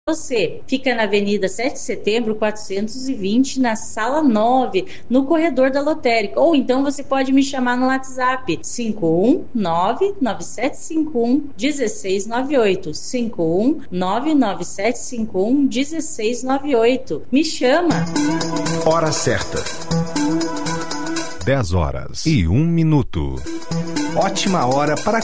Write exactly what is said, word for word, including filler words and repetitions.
Você fica na Avenida sete de Setembro, quatrocentos e vinte, na sala nove, no corredor da lotérica. Ou então você pode me chamar no WhatsApp cinco um nove nove sete cinco um um seis nove oito, cinco um nove nove sete cinco um um seis nove oito. Me chama! Hora certa. dez horas e um minuto. Ótima hora para